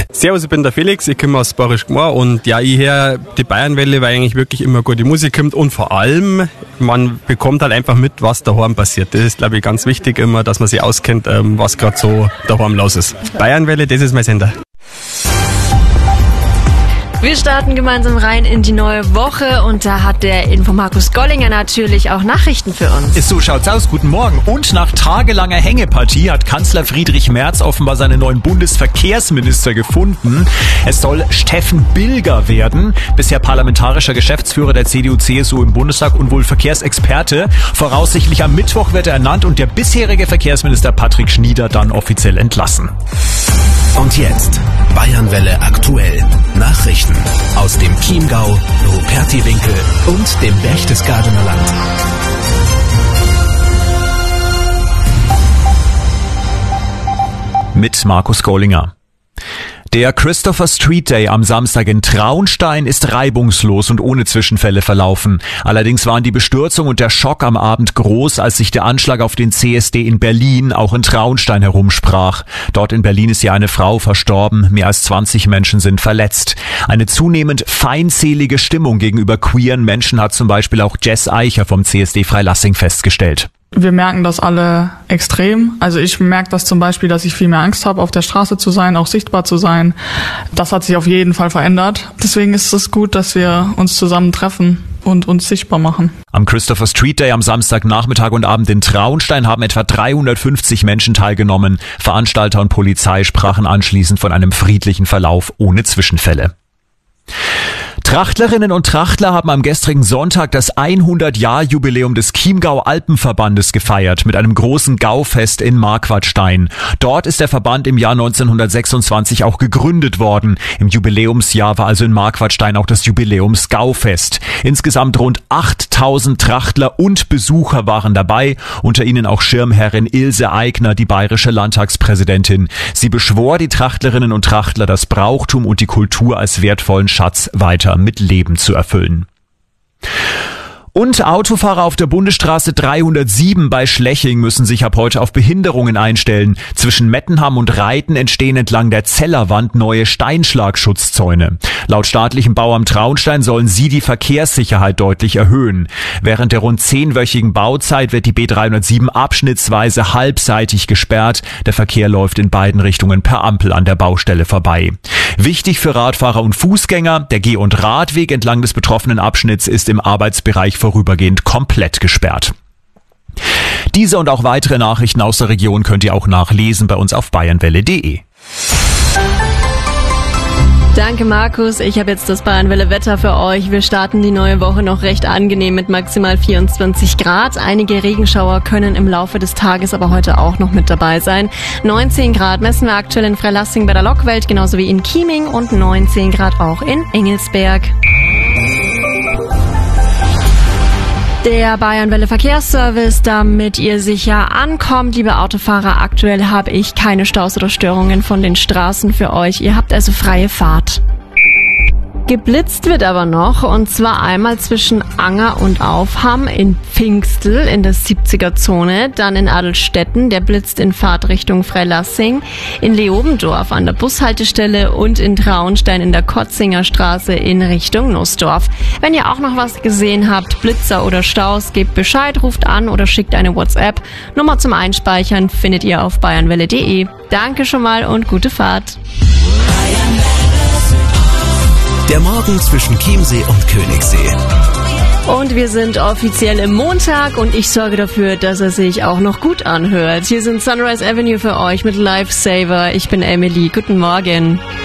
Servus, ich bin der Felix, ich komme aus Barisch Gmor und ja, ich höre die Bayernwelle, weil eigentlich wirklich immer gute Musik kommt und vor allem, man bekommt halt einfach mit, was daheim passiert. Das ist, glaube ich, ganz wichtig immer, dass man sich auskennt, was gerade so daheim los ist. Bayernwelle, das ist mein Sender. Wir starten gemeinsam rein in die neue Woche und da hat der Info Markus Gollinger natürlich auch Nachrichten für uns. So schaut's aus, guten Morgen. Und nach tagelanger Hängepartie hat Kanzler Friedrich Merz offenbar seinen neuen Bundesverkehrsminister gefunden. Es soll Steffen Bilger werden, bisher parlamentarischer Geschäftsführer der CDU-CSU im Bundestag und wohl Verkehrsexperte. Voraussichtlich am Mittwoch wird er ernannt und der bisherige Verkehrsminister Patrick Schnieder dann offiziell entlassen. Und jetzt Bayernwelle aktuell. Nachrichten aus dem Chiemgau, Rupertiwinkel und dem Berchtesgadener Land. Mit Markus Gollinger. Der Christopher Street Day am Samstag in Traunstein ist reibungslos und ohne Zwischenfälle verlaufen. Allerdings waren die Bestürzung und der Schock am Abend groß, als sich der Anschlag auf den CSD in Berlin auch in Traunstein herumsprach. Dort in Berlin ist ja eine Frau verstorben, mehr als 20 Menschen sind verletzt. Eine zunehmend feindselige Stimmung gegenüber queeren Menschen hat zum Beispiel auch Jess Eicher vom CSD Freilassing festgestellt. Wir merken das alle extrem. Also ich merke das zum Beispiel, dass ich viel mehr Angst habe, auf der Straße zu sein, auch sichtbar zu sein. Das hat sich auf jeden Fall verändert. Deswegen ist es gut, dass wir uns zusammen treffen und uns sichtbar machen. Am Christopher Street Day am Samstagnachmittag und Abend in Traunstein haben etwa 350 Menschen teilgenommen. Veranstalter und Polizei sprachen anschließend von einem friedlichen Verlauf ohne Zwischenfälle. Trachtlerinnen und Trachtler haben am gestrigen Sonntag das 100-Jahr-Jubiläum des Chiemgau-Alpenverbandes gefeiert mit einem großen Gaufest in Marquardstein. Dort ist der Verband im Jahr 1926 auch gegründet worden. Im Jubiläumsjahr war also in Marquardstein auch das Jubiläumsgaufest. Insgesamt rund 8000 Trachtler und Besucher waren dabei, unter ihnen auch Schirmherrin Ilse Aigner, die bayerische Landtagspräsidentin. Sie beschwor die Trachtlerinnen und Trachtler, das Brauchtum und die Kultur als wertvollen Schatz weiter mit Leben zu erfüllen. Und Autofahrer auf der Bundesstraße 307 bei Schleching müssen sich ab heute auf Behinderungen einstellen. Zwischen Mettenham und Reiten entstehen entlang der Zellerwand neue Steinschlagschutzzäune. Laut staatlichem Bauamt Traunstein sollen sie die Verkehrssicherheit deutlich erhöhen. Während der rund 10-wöchigen Bauzeit wird die B307 abschnittsweise halbseitig gesperrt. Der Verkehr läuft in beiden Richtungen per Ampel an der Baustelle vorbei. Wichtig für Radfahrer und Fußgänger, der Geh- und Radweg entlang des betroffenen Abschnitts ist im Arbeitsbereich vorübergehend komplett gesperrt. Diese und auch weitere Nachrichten aus der Region könnt ihr auch nachlesen bei uns auf bayernwelle.de. Danke Markus, ich habe jetzt das Bayernwelle Wetter für euch. Wir starten die neue Woche noch recht angenehm mit maximal 24 Grad. Einige Regenschauer können im Laufe des Tages aber heute auch noch mit dabei sein. 19 Grad messen wir aktuell in Freilassing bei der Lockwelt, genauso wie in Chieming und 19 Grad auch in Engelsberg. Der Bayernwelle Verkehrsservice, damit ihr sicher ankommt, liebe Autofahrer. Aktuell habe ich keine Staus oder Störungen von den Straßen für euch. Ihr habt also freie Fahrt. Geblitzt wird aber noch, und zwar einmal zwischen Anger und Aufham in Pfingstel in der 70er-Zone, dann in Adelstetten, der blitzt in Fahrtrichtung Freilassing, in Leobendorf an der Bushaltestelle und in Traunstein in der Kotzinger Straße in Richtung Nussdorf. Wenn ihr auch noch was gesehen habt, Blitzer oder Staus, gebt Bescheid, ruft an oder schickt eine WhatsApp. Nummer zum Einspeichern findet ihr auf bayernwelle.de. Danke schon mal und gute Fahrt. Der Morgen zwischen Chiemsee und Königssee. Und wir sind offiziell im Montag und ich sorge dafür, dass er sich auch noch gut anhört. Hier sind Sunrise Avenue für euch mit Lifesaver. Ich bin Emily. Guten Morgen.